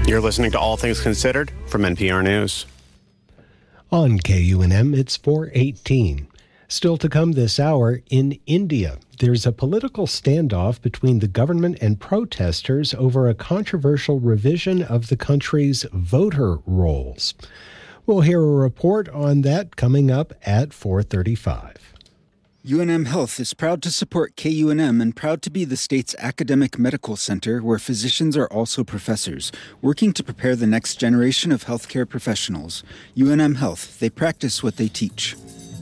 You're listening to All Things Considered from NPR News. On KUNM, it's 4:18. Still to come this hour, in India, there's a political standoff between the government and protesters over a controversial revision of the country's voter rolls. We'll hear a report on that coming up at 4:35. UNM Health is proud to support KUNM and proud to be the state's academic medical center where physicians are also professors, working to prepare the next generation of healthcare professionals. UNM Health, they practice what they teach.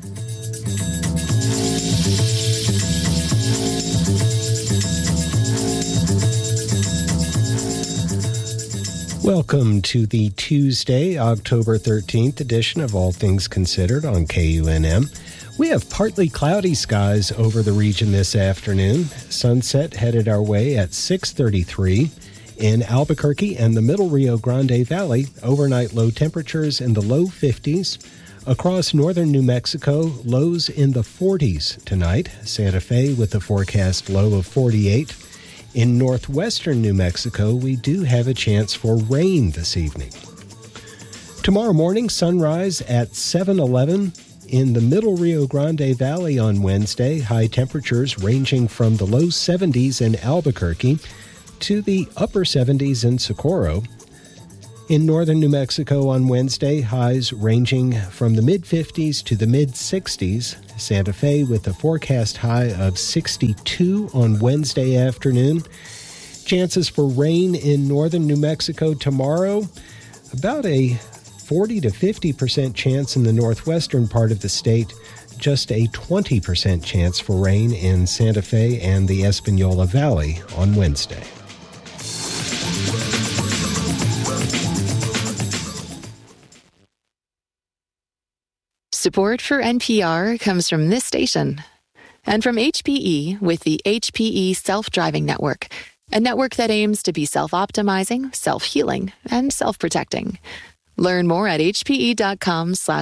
Welcome to the Tuesday, October 13th edition of All Things Considered on KUNM. We have partly cloudy skies over the region this afternoon. Sunset headed our way at 6:33. In Albuquerque and the Middle Rio Grande Valley, overnight low temperatures in the low 50s. Across northern New Mexico, lows in the 40s tonight. Santa Fe with a forecast low of 48. In northwestern New Mexico, we do have a chance for rain this evening. Tomorrow morning, sunrise at 7:11. In the Middle Rio Grande Valley on Wednesday, high temperatures ranging from the low 70s in Albuquerque to the upper 70s in Socorro. In northern New Mexico on Wednesday, highs ranging from the mid-50s to the mid-60s. Santa Fe with a forecast high of 62 on Wednesday afternoon. Chances for rain in northern New Mexico tomorrow, about a 40 to 50% chance in the northwestern part of the state, just a 20% chance for rain in Santa Fe and the Espanola Valley on Wednesday. Support for NPR comes from this station and from HPE with the HPE Self-Driving Network, a network that aims to be self-optimizing, self-healing, and self-protecting. Learn more at hpe.com/